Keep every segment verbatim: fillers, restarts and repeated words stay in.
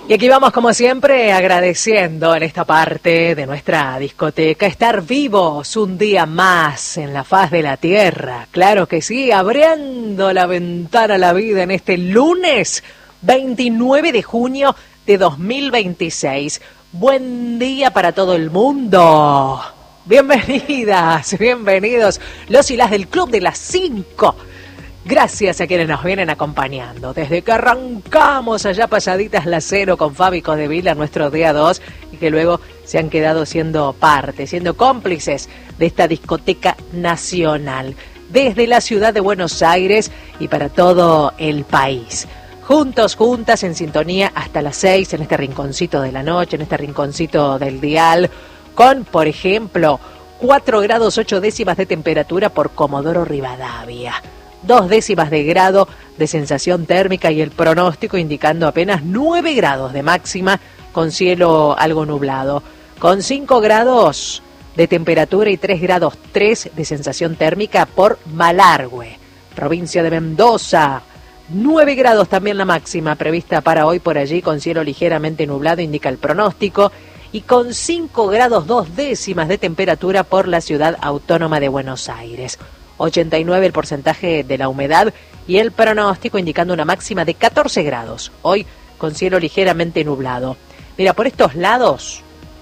Y aquí vamos, como siempre, agradeciendo en esta parte de nuestra discoteca estar vivos un día más en la faz de la tierra. Claro que sí, abriendo la ventana a la vida en este lunes veintinueve de junio de dos mil veintiséis. Buen día para todo el mundo. Bienvenidas, bienvenidos los y las del Club de las Cinco. Gracias a quienes nos vienen acompañando desde que arrancamos allá pasaditas las cero con Fabi Codevila, nuestro día dos, y que luego se han quedado siendo parte, siendo cómplices de esta discoteca nacional, desde la ciudad de Buenos Aires y para todo el país. Juntos, juntas, en sintonía hasta las seis, en este rinconcito de la noche, en este rinconcito del dial, con, por ejemplo, cuatro grados ocho décimas de temperatura por Comodoro Rivadavia. Dos décimas de grado de sensación térmica y el pronóstico indicando apenas nueve grados de máxima con cielo algo nublado. Con cinco grados de temperatura y tres grados tres de sensación térmica por Malargüe, provincia de Mendoza. nueve grados también la máxima prevista para hoy por allí con cielo ligeramente nublado, indica el pronóstico. Y con cinco grados dos décimas de temperatura por la ciudad autónoma de Buenos Aires. ochenta y nueve el porcentaje de la humedad y el pronóstico indicando una máxima de catorce grados, hoy con cielo ligeramente nublado. Mira, por estos lados,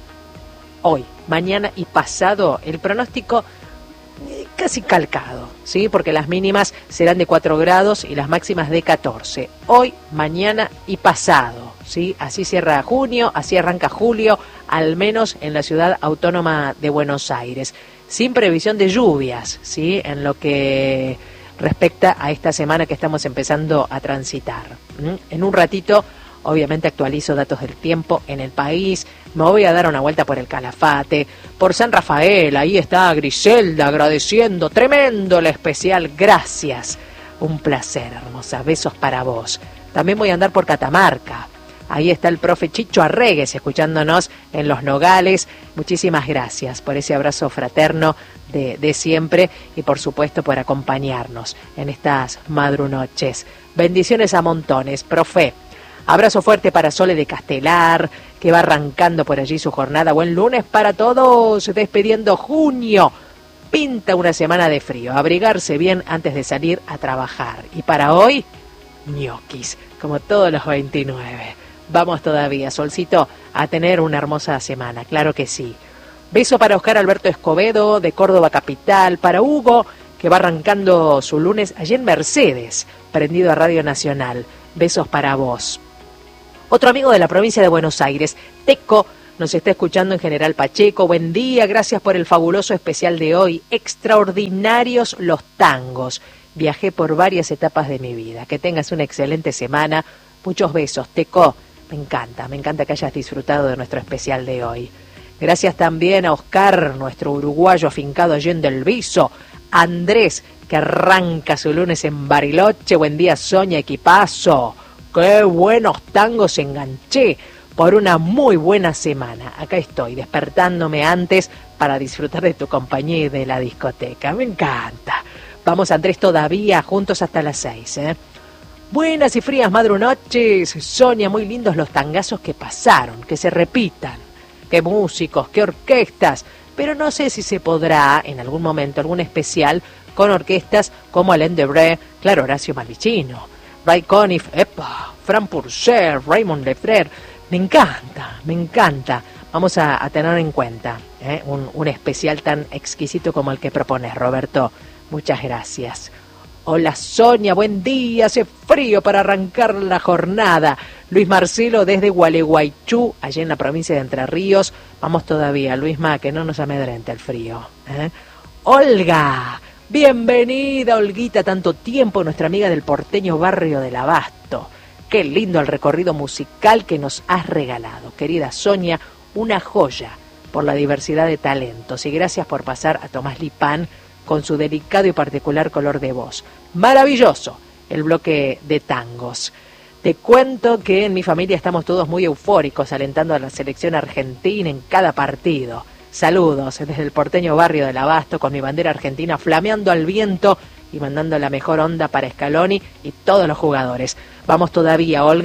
hoy, mañana y pasado, el pronóstico eh, casi calcado, ¿sí? Porque las mínimas serán de cuatro grados y las máximas de catorce. Hoy, mañana y pasado, ¿sí? Así cierra junio, así arranca julio, al menos en la ciudad autónoma de Buenos Aires. Sin previsión de lluvias, ¿sí? En lo que respecta a esta semana que estamos empezando a transitar. ¿Mm? En un ratito, obviamente, actualizo datos del tiempo en el país. Me voy a dar una vuelta por el Calafate, por San Rafael. Ahí está Griselda agradeciendo. Tremendo el especial. Gracias. Un placer, hermosa. Besos para vos. También voy a andar por Catamarca. Ahí está el profe Chicho Arregues escuchándonos en Los Nogales. Muchísimas gracias por ese abrazo fraterno de, de siempre y por supuesto por acompañarnos en estas madrunoches. Bendiciones a montones, profe. Abrazo fuerte para Sole de Castelar, que va arrancando por allí su jornada. Buen lunes para todos, despidiendo junio. Pinta una semana de frío, abrigarse bien antes de salir a trabajar. Y para hoy, ñoquis, como todos los veintinueve. Vamos todavía, Solcito, a tener una hermosa semana, claro que sí. Beso para Oscar Alberto Escobedo, de Córdoba Capital, para Hugo, que va arrancando su lunes allí en Mercedes, prendido a Radio Nacional. Besos para vos. Otro amigo de la provincia de Buenos Aires, Teco, nos está escuchando en General Pacheco. Buen día, gracias por el fabuloso especial de hoy. Extraordinarios los tangos. Viajé por varias etapas de mi vida. Que tengas una excelente semana. Muchos besos, Teco. Me encanta, me encanta que hayas disfrutado de nuestro especial de hoy. Gracias también a Oscar, nuestro uruguayo afincado allí en Del Viso. Andrés, que arranca su lunes en Bariloche. Buen día, Sonia, equipazo. Qué buenos tangos enganché por una muy buena semana. Acá estoy, despertándome antes para disfrutar de tu compañía y de la discoteca. Me encanta. Vamos, Andrés, todavía juntos hasta las seis, ¿eh? Buenas y frías madrunoches, Sonia, muy lindos los tangazos que pasaron, que se repitan. Qué músicos, qué orquestas, pero no sé si se podrá en algún momento, algún especial, con orquestas como Alain Debré, claro, Horacio Malvicino, Ray Conniff, epa, Fran Purcell, Raymond Lefrère. Me encanta, me encanta. Vamos a, a tener en cuenta ¿eh? un, un especial tan exquisito como el que propones, Roberto. Muchas gracias. Hola Sonia, buen día, hace frío para arrancar la jornada. Luis Marcelo desde Gualeguaychú, allá en la provincia de Entre Ríos. Vamos todavía, Luisma, que no nos amedrente el frío. ¿eh? Olga, bienvenida Olguita, tanto tiempo, nuestra amiga del porteño barrio del Abasto. Qué lindo el recorrido musical que nos has regalado. Querida Sonia, una joya por la diversidad de talentos y gracias por pasar a Tomás Lipán con su delicado y particular color de voz. Maravilloso el bloque de tangos. Te cuento que en mi familia estamos todos muy eufóricos alentando a la selección argentina en cada partido. Saludos desde el porteño barrio del Abasto con mi bandera argentina flameando al viento y mandando la mejor onda para Scaloni y todos los jugadores. Vamos todavía, Olga,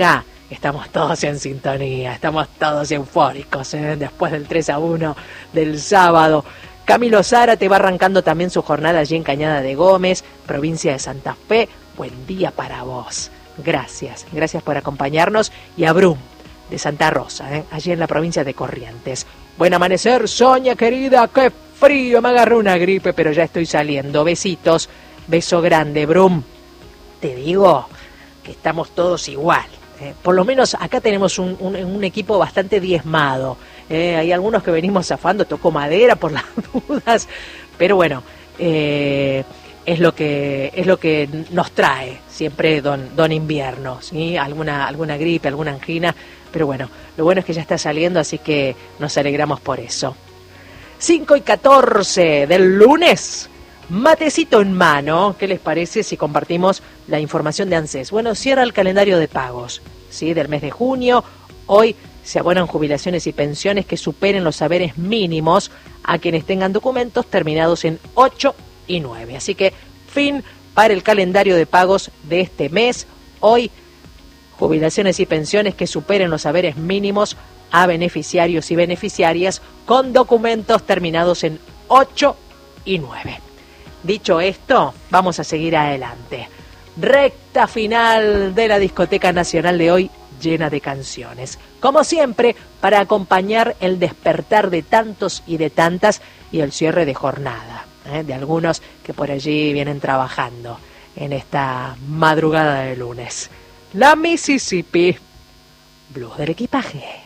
estamos todos en sintonía, estamos todos eufóricos, ¿eh? Después del tres a uno del sábado. Camilo Zárate va arrancando también su jornada allí en Cañada de Gómez, provincia de Santa Fe. Buen día para vos. Gracias, gracias por acompañarnos. Y a Brum, de Santa Rosa, ¿eh? Allí en la provincia de Corrientes. Buen amanecer, Sonia querida, qué frío, me agarró una gripe, pero ya estoy saliendo. Besitos, beso grande, Brum. Te digo que estamos todos igual. Eh, por lo menos acá tenemos un, un, un equipo bastante diezmado. Eh, hay algunos que venimos zafando, tocó madera por las dudas, pero bueno, eh, es lo que es lo que nos trae siempre don, don invierno, ¿sí? Alguna, alguna gripe, alguna angina, pero bueno, lo bueno es que ya está saliendo, así que nos alegramos por eso. cinco y catorce del lunes, matecito en mano. ¿Qué les parece si compartimos la información de ANSES? Bueno, cierra el calendario de pagos, ¿sí? Del mes de junio. Hoy se abonan jubilaciones y pensiones que superen los saberes mínimos a quienes tengan documentos terminados en ocho y nueve. Así que fin para el calendario de pagos de este mes. Hoy, jubilaciones y pensiones que superen los saberes mínimos a beneficiarios y beneficiarias con documentos terminados en ocho y nueve. Dicho esto, vamos a seguir adelante. Recta final de la Discoteca Nacional de hoy, llena de canciones. Como siempre, para acompañar el despertar de tantos y de tantas y el cierre de jornada, ¿eh? De algunos que por allí vienen trabajando en esta madrugada de lunes. La Mississippi, blues del equipaje.